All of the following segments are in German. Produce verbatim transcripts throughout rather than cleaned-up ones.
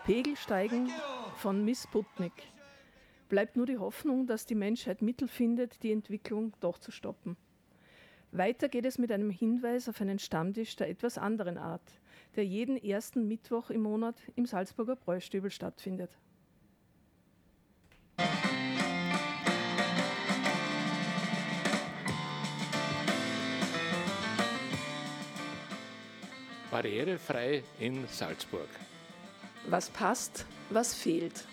Pegel steigen von Miss Sputnik. Bleibt nur die Hoffnung, dass die Menschheit Mittel findet, die Entwicklung doch zu stoppen. Weiter geht es mit einem Hinweis auf einen Stammtisch der etwas anderen Art, der jeden ersten Mittwoch im Monat im Salzburger Bräustübel stattfindet. Barrierefrei in Salzburg. Was passt, was fehlt.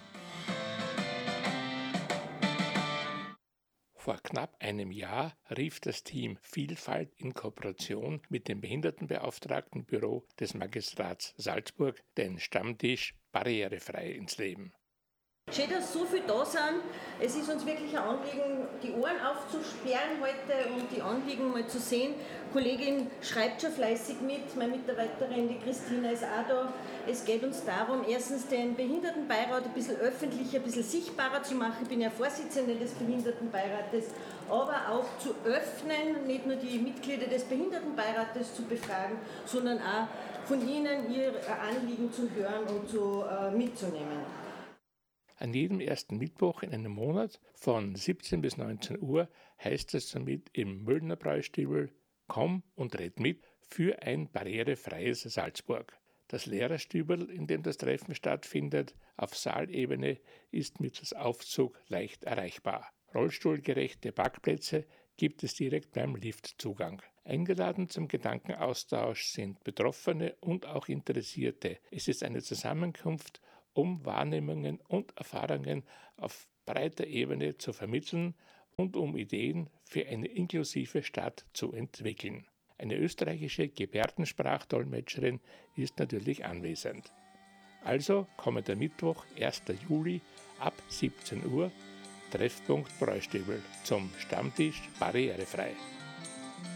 Vor knapp einem Jahr rief das Team Vielfalt in Kooperation mit dem Behindertenbeauftragtenbüro des Magistrats Salzburg den Stammtisch Barrierefrei ins Leben. Schön, dass so viele da sind. Es ist uns wirklich ein Anliegen, die Ohren aufzusperren heute und die Anliegen mal zu sehen. Die Kollegin schreibt schon fleißig mit, meine Mitarbeiterin, die Christina, ist auch da. Es geht uns darum, erstens den Behindertenbeirat ein bisschen öffentlicher, ein bisschen sichtbarer zu machen. Ich bin ja Vorsitzende des Behindertenbeirates, aber auch zu öffnen, nicht nur die Mitglieder des Behindertenbeirates zu befragen, sondern auch von ihnen ihr Anliegen zu hören und zu, äh, mitzunehmen. An jedem ersten Mittwoch in einem Monat von siebzehn bis neunzehn Uhr heißt es somit im Müllner Bräustübel: Komm und red mit für ein barrierefreies Salzburg. Das Lehrerstübel, in dem das Treffen stattfindet, auf Saalebene, ist mittels Aufzug leicht erreichbar. Rollstuhlgerechte Parkplätze gibt es direkt beim Liftzugang. Eingeladen zum Gedankenaustausch sind Betroffene und auch Interessierte. Es ist eine Zusammenkunft, um Wahrnehmungen und Erfahrungen auf breiter Ebene zu vermitteln und um Ideen für eine inklusive Stadt zu entwickeln. Eine österreichische Gebärdensprachdolmetscherin ist natürlich anwesend. Also kommender Mittwoch, ersten Juli ab siebzehn Uhr, Treffpunkt Bräustübel zum Stammtisch Barrierefrei.